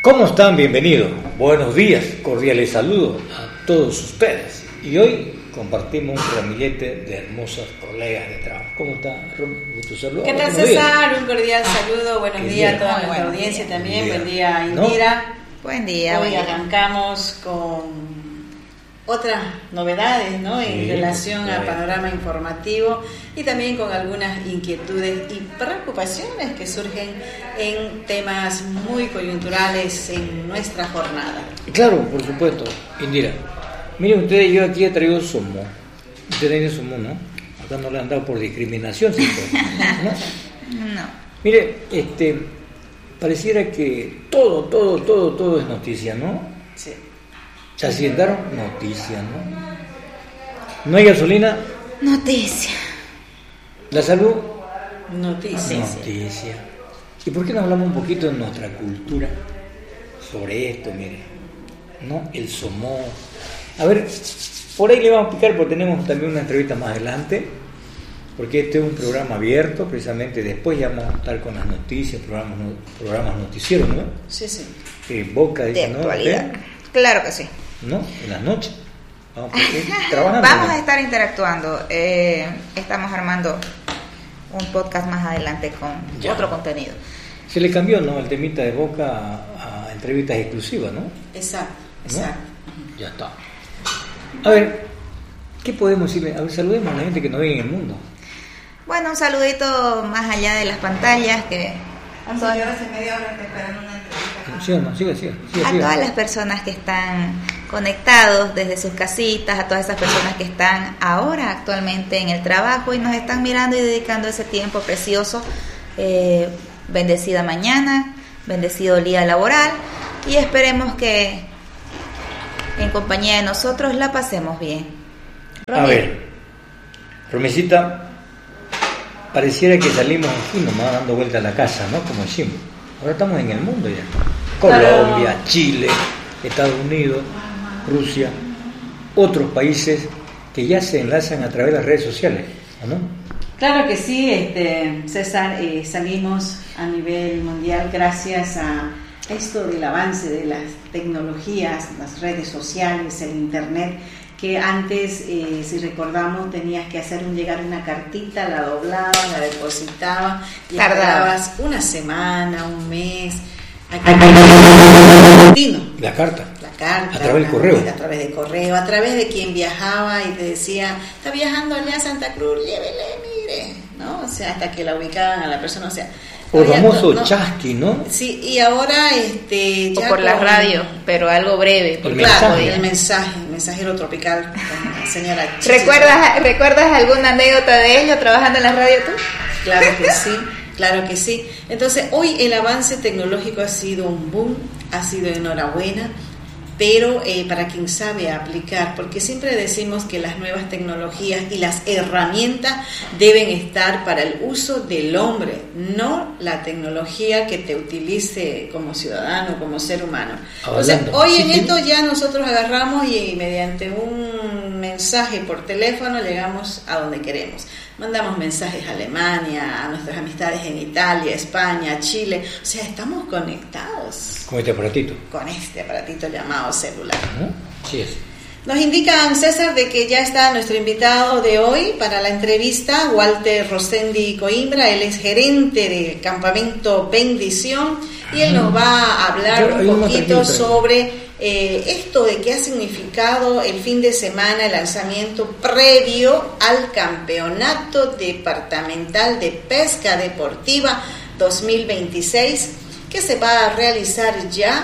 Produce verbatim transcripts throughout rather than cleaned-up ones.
¿Cómo están? Bienvenidos. Buenos días. Cordiales saludos a todos ustedes. Y hoy compartimos un ramillete de hermosos colegas de trabajo. ¿Cómo está, Rom? Gusto saludar. ¿Qué tal, César? Un cordial saludo. Buenos días a toda nuestra bueno, audiencia día. también. Buen Buen día. día, Indira. ¿No? Buen día. Hoy buen día. arrancamos con otras novedades, ¿no? En Sí, relación al claro. panorama informativo y también con algunas inquietudes y preocupaciones que surgen en temas muy coyunturales en nuestra jornada. Claro, por supuesto. Indira, miren ustedes, yo aquí he traído Somo. Ustedes tienen Somo, ¿no? Acá no le han dado por discriminación, ¿sí? ¿No? No. Mire, este, pareciera que todo, todo, todo, todo es noticia, ¿no? Sí. Se accidentaron, noticia, ¿no? No hay gasolina, Noticia. la salud, Noticias. noticia. ¿Y por qué no hablamos un poquito de nuestra cultura sobre esto, mire? ¿No? El Somo. A ver, por ahí le vamos a explicar, porque tenemos también una entrevista más adelante, porque este es un programa abierto, precisamente después ya vamos a estar con las noticias, programas, no- programas noticieros, ¿no? Sí, sí. Eh, Boca De dice, ¿no? actualidad. ¿Usted? Claro que sí. ¿No? En las noches. Vamos, porque trabajando. Vamos ¿no? a estar interactuando. Eh, estamos armando un podcast más adelante con Ya. otro contenido. Se le cambió, ¿no? El temita de Boca a, a entrevistas exclusivas, ¿no? Exacto, ¿No? exacto. Ya está. A ver, ¿qué podemos decirle? A ver, saludemos a la gente que nos ve en el mundo. Bueno, un saludito más allá de las pantallas que hace horas y media hora te esperan una entrevista. ¿Sí o no? Siga, siga. siga, A siga. todas las personas que están conectados desde sus casitas, a todas esas personas que están ahora actualmente en el trabajo y nos están mirando y dedicando ese tiempo precioso. Eh, bendecida mañana, bendecido día laboral y esperemos que en compañía de nosotros la pasemos bien. A Romero. ver, Romecita, pareciera que salimos aquí nomás dando vuelta a la casa, ¿no? Como decimos. Ahora estamos en el mundo ya. Colombia, Chile, Estados Unidos, Rusia, otros países que ya se enlazan a través de las redes sociales, ¿o no? Claro que sí, este, César, eh, salimos a nivel mundial gracias a esto del avance de las tecnologías, las redes sociales, el internet, que antes, eh, si recordamos, tenías que hacer un llegar una cartita, la doblabas, la depositabas y Tardaba. esperabas una semana, un mes. La carta. La carta, A través del correo. a través de correo, a través de quien viajaba y te decía, está viajando allá a Santa Cruz, llévele, mire, ¿no? O sea, hasta que la ubicaban a la persona, o sea. O había famoso to- no. chasqui, ¿no? Sí, y ahora este O ya por la con- radio, pero algo breve. porque Claro, mensaje. el mensaje, el mensajero tropical con la señora Chichi. ¿Recuerdas, ¿Recuerdas alguna anécdota de ello trabajando en la radio tú? Claro que sí, claro que sí. Entonces, hoy el avance tecnológico ha sido un boom, ha sido enhorabuena, pero eh, para quien sabe aplicar, porque siempre decimos que las nuevas tecnologías y las herramientas deben estar para el uso del hombre, no la tecnología que te utilice como ciudadano, como ser humano. Entonces, Hablando. hoy Sí, en sí. esto ya nosotros agarramos y mediante un mensaje por teléfono llegamos a donde queremos. Mandamos mensajes a Alemania, a nuestras amistades en Italia, España, Chile. O sea, estamos conectados Con este aparatito, con este aparatito llamado celular. ¿no? Sí es. Nos indican, César, de que ya está nuestro invitado de hoy para la entrevista, Walter Rosendi Coimbra. Él es gerente del campamento Bendición y él nos va a hablar Yo- hay un una poquito tranquila. sobre eh, esto de qué ha significado el fin de semana, el lanzamiento previo al Campeonato Departamental de Pesca Deportiva dos mil veintiséis, que se va a realizar ya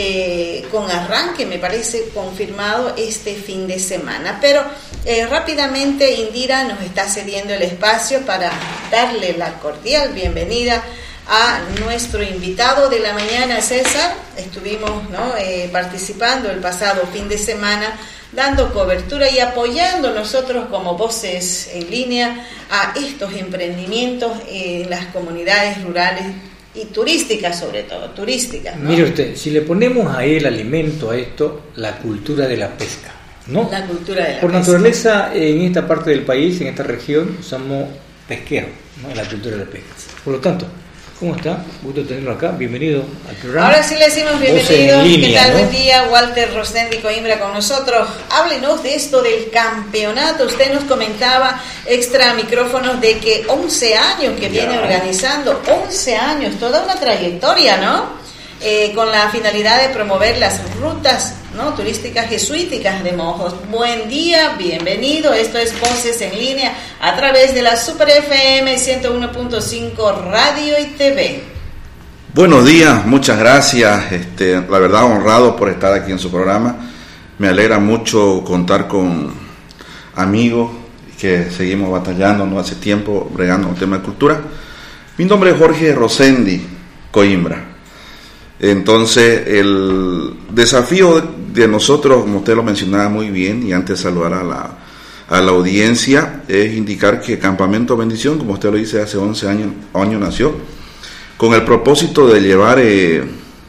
eh, con arranque, me parece confirmado este fin de semana. Pero eh, rápidamente Indira nos está cediendo el espacio para darle la cordial bienvenida a nuestro invitado de la mañana, César. Estuvimos ¿no? eh, participando el pasado fin de semana, dando cobertura y apoyando nosotros como voces en línea a estos emprendimientos en las comunidades rurales y turísticas, sobre todo, turísticas, ¿no? Mire usted, si le ponemos ahí el alimento a esto, la cultura de la pesca, ¿no? La cultura de la Por pesca. naturaleza, en esta parte del país, en esta región, somos pesqueros, ¿no? La cultura de la pesca. Por lo tanto, ¿Cómo está? Gusto tenerlo acá. Bienvenido al programa. Ahora sí le decimos bienvenido. Línea, ¿Qué tal? ¿no? Buen día. Walter Rosendi Coimbra con nosotros. Háblenos de esto del campeonato. Usted nos comentaba extra micrófonos de que once años que viene Ya. organizando. once años, toda una trayectoria, ¿no? Eh, con la finalidad de promover las rutas, ¿no?, turísticas jesuíticas de Mojos. Buen día, bienvenido. Esto es Voces en Línea a través de la Super F M ciento uno punto cinco Radio y T V. Buenos días, muchas gracias. Este, la verdad, honrado por estar aquí en su programa. Me alegra mucho contar con amigos que seguimos batallando, ¿no?, hace tiempo bregando con el tema de cultura. Mi nombre es Jorge Rosendi Coimbra. Entonces, el desafío de nosotros, como usted lo mencionaba muy bien, y antes de saludar a la, a la audiencia, es indicar que Campamento Bendición, como usted lo dice, hace once años, años nació, con el propósito de llevar eh,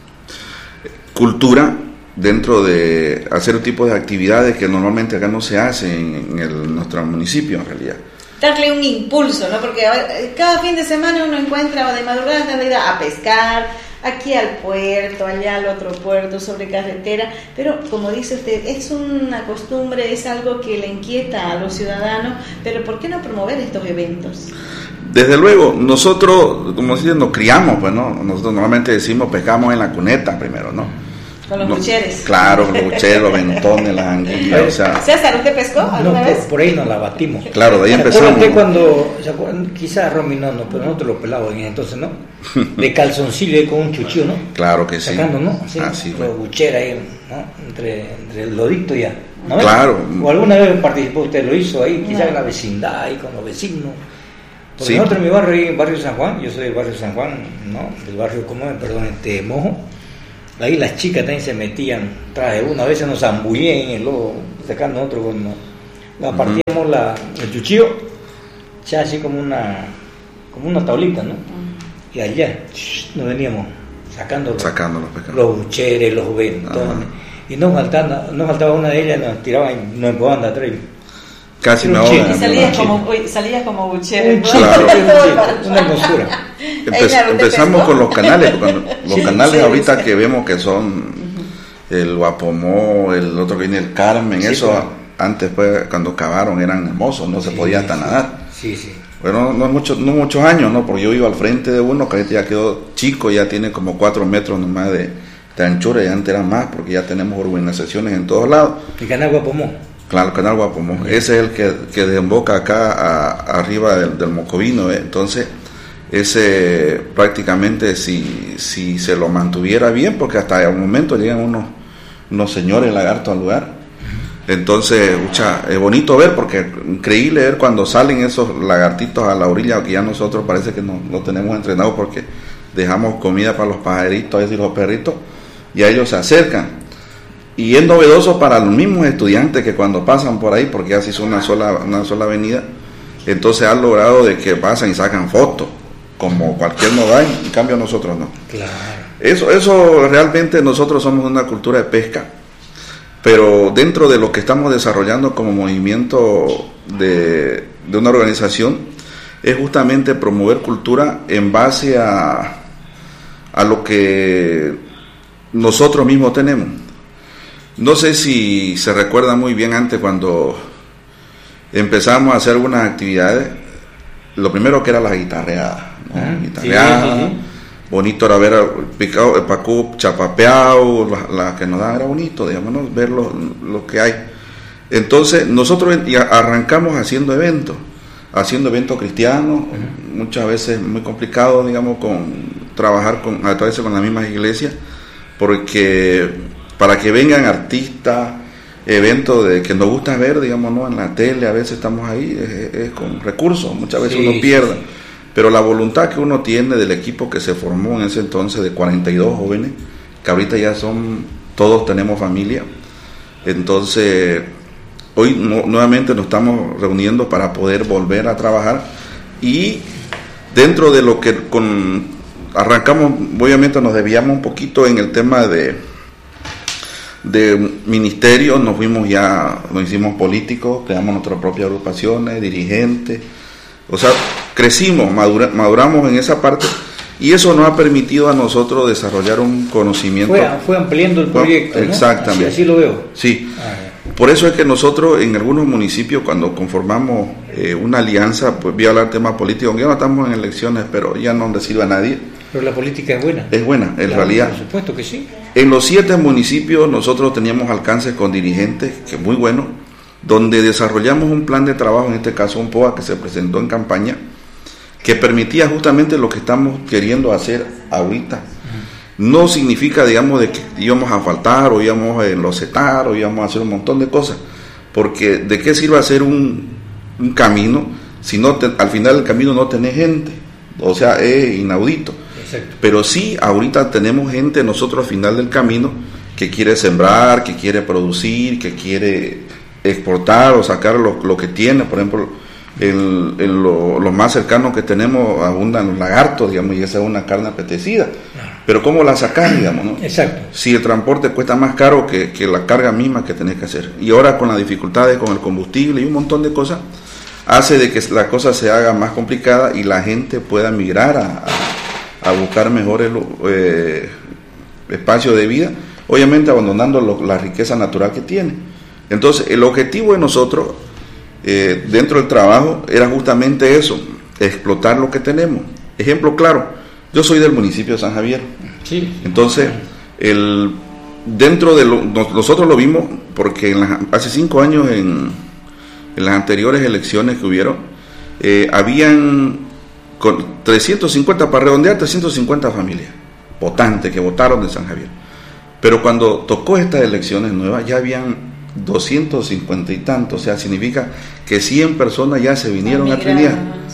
cultura dentro de hacer un tipo de actividades que normalmente acá no se hacen en, el, nuestro municipio, en realidad. Darle un impulso, ¿no? Porque a ver, cada fin de semana uno encuentra, o de madrugada tendrá que ir a pescar, aquí al puerto, allá al otro puerto, sobre carretera, pero como dice usted, es una costumbre, es algo que le inquieta a los ciudadanos, pero ¿por qué no promover estos eventos? Desde luego, nosotros, como decía, nos criamos, pues, ¿no? Nosotros normalmente decimos pescamos en la cuneta primero, ¿no? Con los No, bucheres. claro, con los bucheres, los ventones, las anguilas, o sea... César, ¿usted pescó alguna No, vez? por, por ahí nos la batimos. Claro, de ahí ¿Se empezamos. acuerda usted cuando, se acuerdan? Quizás Romy no, no, pero nosotros los pelados en ese entonces, ¿no? De calzoncillo con un chuchillo, ¿no? Claro que sí. Sacando, ¿no? Sí, Así fue. los bucheras ahí, ¿no? Entre, entre el lodito ya. ¿No? Claro. ¿O alguna vez participó usted, lo hizo ahí, quizás No. en la vecindad, ahí con los vecinos? Porque Sí. nosotros en mi barrio, ahí en Barrio San Juan, yo soy del Barrio San Juan, ¿no? Del barrio, ¿cómo es? Perdón, este, Mojo. Ahí las chicas también se metían tras de uno, a veces nos zambullían en el lodo, sacando otro cuando la partíamos la, el chuchillo, ya así como una como una tablita, ¿no? Y allá shh, nos veníamos sacando los, Sacando los pescados. los bucheres, los ventones, y no faltaba, no faltaba una de ellas, nos tiraban y nos empujaban de atrás. Casi Un me chiste. ahogan. Y salías Sí. como, uy, salías como buchero. Un chiste, Claro. un chiste, una hermosura. Empe- Einar, ¿usted empezamos pescó? con los canales, porque cuando- los Sí, canales sí, ahorita sí. que vemos que son el Guapomó, el otro que viene el Carmen, Sí, eso claro. antes pues cuando cavaron eran hermosos, no se Sí, podía hasta sí. nadar. Sí, sí. Bueno, no, es mucho, no muchos años, ¿no? Porque yo iba al frente de uno que ahorita ya quedó chico, ya tiene como cuatro metros nomás de, de anchura, y antes era más, porque ya tenemos urbanizaciones en todos lados. El canal Guapomó. Claro, el canal Guapomó. Ese es el que, que desemboca acá a- arriba del, del Mocovino. ¿eh? Entonces, ese prácticamente si, si se lo mantuviera bien, porque hasta el momento llegan unos, unos señores lagartos al lugar. Entonces, ucha, es bonito ver, porque increíble ver cuando salen esos lagartitos a la orilla, que ya nosotros parece que no lo tenemos entrenados porque dejamos comida para los pajaritos, es decir, los perritos, y a ellos se acercan. Y es novedoso para los mismos estudiantes que cuando pasan por ahí, porque ya se hizo una sola, una sola avenida, entonces han logrado de que pasan y sacan fotos, como cualquier nodal, en cambio nosotros no. Claro. Eso, eso realmente nosotros somos una cultura de pesca, pero dentro de lo que estamos desarrollando como movimiento de, de una organización, es justamente promover cultura en base a, a lo que nosotros mismos tenemos. No sé si se recuerda muy bien antes cuando empezamos a hacer algunas actividades, lo primero que era la guitarreada, ¿no? Ah, Guitarreada, sí, sí, sí. bonito era ver el picado, el pacú chapapeado, la, la que nos daban era bonito, digamos, ¿no? Ver lo, lo que hay. Entonces nosotros ya arrancamos haciendo eventos, haciendo eventos cristianos, uh-huh. muchas veces muy complicado, digamos, con trabajar con, a través con las mismas iglesias, porque para que vengan artistas, eventos de que nos gusta ver, digamos, ¿no? En la tele, a veces estamos ahí, es, es con recursos, muchas veces Sí, uno pierde, sí. pero la voluntad que uno tiene del equipo que se formó en ese entonces de cuarenta y dos jóvenes, que ahorita ya son, todos tenemos familia, entonces hoy no, nuevamente nos estamos reuniendo para poder volver a trabajar, y dentro de lo que con arrancamos, obviamente nos desviamos un poquito en el tema de de ministerio, nos fuimos ya, nos hicimos políticos, creamos nuestras propias agrupaciones, dirigentes, o sea, crecimos, madura, maduramos en esa parte, Y eso nos ha permitido a nosotros desarrollar un conocimiento. Fue, fue ampliando el proyecto, ¿no? Exactamente. Así, así lo veo. Sí. Ah, Por eso es que nosotros en algunos municipios, cuando conformamos eh, una alianza, pues voy a hablar tema político, aunque ya no estamos en elecciones, pero ya no le sirve a nadie. pero la política es buena. Es buena, en Claro, realidad. Por supuesto que sí. En los siete municipios nosotros teníamos alcances con dirigentes, que es muy bueno, donde desarrollamos un plan de trabajo, en este caso un P O A que se presentó en campaña, que permitía justamente lo que estamos queriendo hacer ahorita. No significa, digamos, de que íbamos a faltar o íbamos a enlocetar o íbamos a hacer un montón de cosas, porque ¿de qué sirve hacer un, un camino si no te, al final del camino no tenés gente? O sea, es inaudito. Exacto. Pero sí, ahorita tenemos gente nosotros al final del camino que quiere sembrar, que quiere producir, que quiere exportar o sacar lo, lo que tiene. Por ejemplo, el, el, lo, lo más cercano que tenemos abundan los lagartos, digamos, y esa es una carne apetecida. Pero ¿cómo la sacas, digamos, no? Exacto. Si el transporte cuesta más caro que, que la carga misma que tenés que hacer. Y ahora con las dificultades con el combustible y un montón de cosas, hace de que la cosa se haga más complicada y la gente pueda migrar a, a, a buscar mejores eh, espacios de vida, obviamente abandonando lo, la riqueza natural que tiene. Entonces, el objetivo de nosotros, eh, dentro del trabajo, era justamente eso, explotar lo que tenemos. Ejemplo claro, yo soy del municipio de San Javier. Sí. Entonces, el, dentro de lo, nosotros lo vimos porque en las, hace cinco años en, en las anteriores elecciones que hubieron, eh, habían con trescientos cincuenta, para redondear, trescientos cincuenta familias votantes que votaron de San Javier. Pero cuando tocó estas elecciones nuevas, ya habían doscientos cincuenta y tantos, o sea, significa que cien personas ya se vinieron a Trinidad.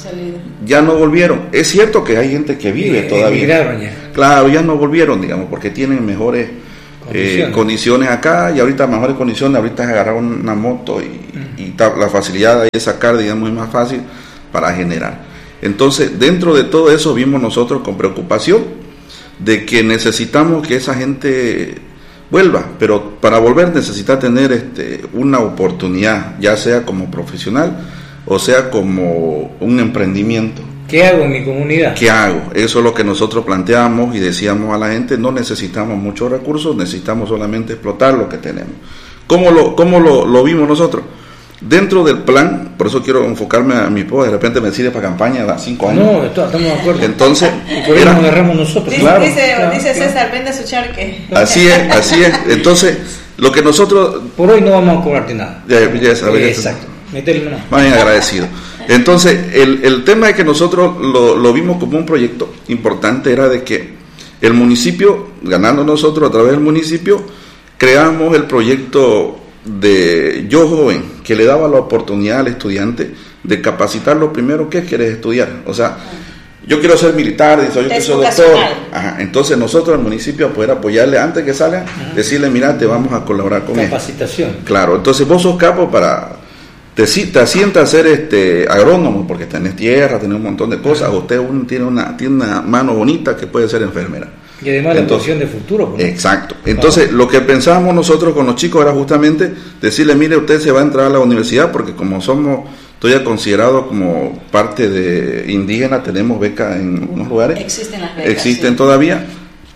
Ya no volvieron. Es cierto que hay gente que vive Sí, todavía. emigraron ya. Claro, ya no volvieron, digamos, porque tienen mejores condiciones, eh, condiciones acá, y ahorita mejores condiciones, ahorita es agarrar una moto y, uh-huh. y ta, la facilidad de sacar, digamos, es más fácil para generar. Entonces, dentro de todo eso vimos nosotros con preocupación de que necesitamos que esa gente vuelva, pero para volver necesita tener este, una oportunidad, ya sea como profesional o sea como un emprendimiento. ¿Qué hago en mi comunidad? ¿Qué hago? Eso es lo que nosotros planteamos y decíamos a la gente, no necesitamos muchos recursos, necesitamos solamente explotar lo que tenemos. ¿Cómo lo, cómo lo, lo vimos nosotros? Dentro del plan, por eso quiero enfocarme a mi P O A, de repente me sirve para campaña a cinco años. No, estamos de acuerdo. Entonces, y por ahí nos agarramos nosotros. Dice, claro, dice, claro, dice claro. César, vende su charque. Así es, así es. Entonces, lo que nosotros... Por hoy no vamos a cobrarte nada. Ya, ya sabes, eh, exacto. Métele una. Más bien agradecido. Entonces, el, el tema es que nosotros lo, lo vimos como un proyecto importante, era de que el municipio, ganando nosotros a través del municipio, creamos el proyecto de Yo Joven, que le daba la oportunidad al estudiante de capacitar lo primero que quieres estudiar. O sea, yo quiero ser militar, dice, yo quiero ser doctor. Ajá, entonces nosotros, el municipio, poder apoyarle antes que salga, uh-huh. decirle, mira, te vamos a colaborar con él. Capacitación. Claro, entonces vos sos capo para... Te, te asienta a ser este, agrónomo, porque tenés tierra, tenés un montón de cosas, uh-huh. usted un, tiene, una, tiene una mano bonita que puede ser enfermera. Y además entonces, la posición de futuro. ¿No? Exacto. Entonces, ah. lo que pensábamos nosotros con los chicos era justamente decirle, mire, usted se va a entrar a la universidad, porque como somos, todavía considerados como parte de indígena, tenemos becas en unos lugares. Existen las becas. Existen sí. todavía.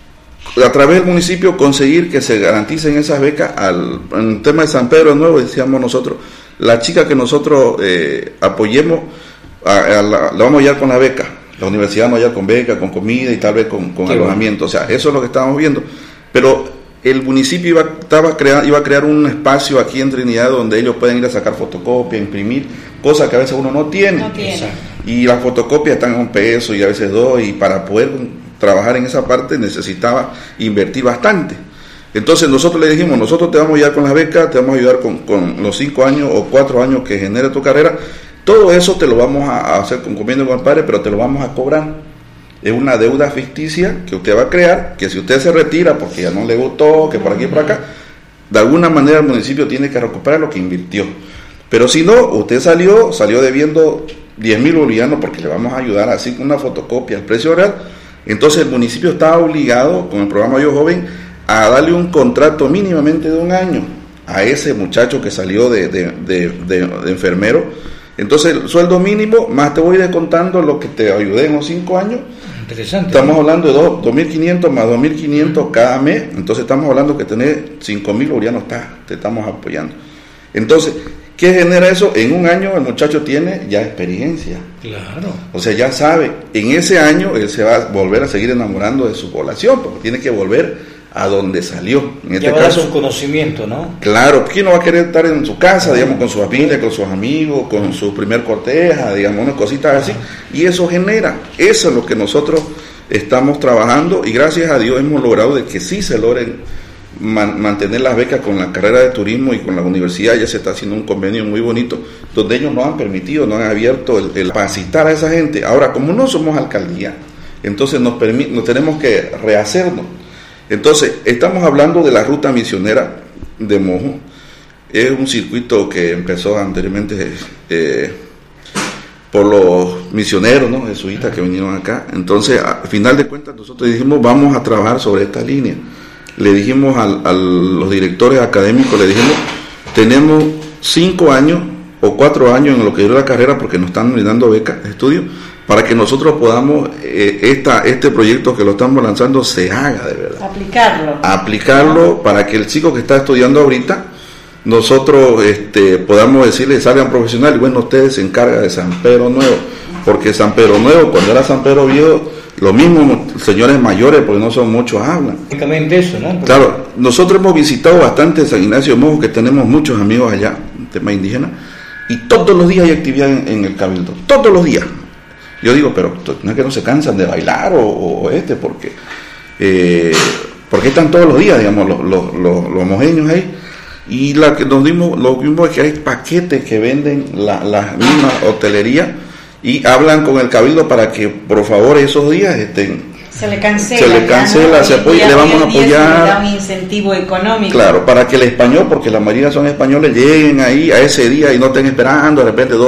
A través del municipio conseguir que se garanticen esas becas. Al, en el tema de San Pedro de Nuevo, decíamos nosotros, la chica que nosotros eh, apoyemos, a, a la, la vamos a llevar con la beca. La universidad no ya con beca, con comida y tal vez con, con alojamiento. Bueno. O sea, eso es lo que estábamos viendo. Pero el municipio iba, estaba crea, iba a crear un espacio aquí en Trinidad donde ellos pueden ir a sacar fotocopia, imprimir, cosas que a veces uno no tiene. No tiene. Y las fotocopias están a un peso y a veces dos, y para poder trabajar en esa parte necesitaba invertir bastante. Entonces nosotros le dijimos, nosotros te vamos a ayudar con las becas, te vamos a ayudar con, con los cinco años o cuatro años que genere tu carrera. Todo eso te lo vamos a hacer con convenio con el padre, pero te lo vamos a cobrar. Es una deuda ficticia que usted va a crear, que si usted se retira porque ya no le gustó, que por aquí y por acá, de alguna manera el municipio tiene que recuperar lo que invirtió. Pero si no, usted salió, salió debiendo diez mil bolivianos porque le vamos a ayudar así con una fotocopia al precio real. Entonces el municipio está obligado, con el programa Yo Joven, a darle un contrato mínimamente de un año a ese muchacho que salió de, de, de, de, de enfermero. Entonces el sueldo mínimo, más te voy descontando lo que te ayudé en los cinco años, Interesante. Estamos hablando de dos mil quinientos más dos mil quinientos cada mes, entonces estamos hablando que tener cinco mil bolivianos está, te estamos apoyando. Entonces, ¿qué genera eso? En un año el muchacho tiene ya experiencia. Claro. O sea, ya sabe, en ese año él se va a volver a seguir enamorando de su población, porque tiene que volver a donde salió. En este ya va a dar caso, su conocimiento, ¿no? claro, ¿quién no va a querer estar en su casa, digamos, con su familia, con sus amigos, con su primer corteja, digamos, unas cositas así? Y eso genera, eso es lo que nosotros estamos trabajando, y gracias a Dios hemos logrado de que sí se logren man, mantener las becas con la carrera de turismo, y con la universidad ya se está haciendo un convenio muy bonito, donde ellos nos han permitido, nos han abierto el, el capacitar a esa gente. Ahora, como no somos alcaldía, entonces nos, permi- nos tenemos que rehacernos. Entonces, estamos hablando de la ruta misionera de Mojo. Es un circuito que empezó anteriormente eh, por los misioneros, ¿no?, jesuitas que vinieron acá. Entonces, al final de cuentas, nosotros dijimos, vamos a trabajar sobre esta línea. Le dijimos al, a los directores académicos, le dijimos, tenemos cinco años o cuatro años en lo que duró la carrera, porque nos están brindando becas de estudio, para que nosotros podamos, eh, esta, este proyecto que lo estamos lanzando se haga de verdad. Aplicarlo. Aplicarlo para que el chico que está estudiando ahorita, nosotros este, podamos decirle, salgan profesionales, bueno, ustedes se encargan de San Pedro Nuevo, porque San Pedro Nuevo, cuando era San Pedro Viejo, lo mismo señores mayores, porque no son muchos, hablan. Básicamente eso, ¿no? Porque claro, nosotros hemos visitado bastante San Ignacio de Mojo, que tenemos muchos amigos allá, tema indígena, y todos los días hay actividad en, en el Cabildo, todos los días. Yo digo, pero no es que no se cansan de bailar o, o este, porque eh, porque están todos los días, digamos, los, los, los, los mojeños ahí. Y la que nos dimos, lo vimos es que hay paquetes que venden la, la misma hotelería, y hablan con el Cabildo para que por favor esos días estén. Se le cancela. Se le cancela, ¿no? se apoya, le vamos a apoyar. Se le da un incentivo económico. Claro, para que el español, porque la mayoría son españoles, lleguen ahí a ese día y no estén esperando de repente dos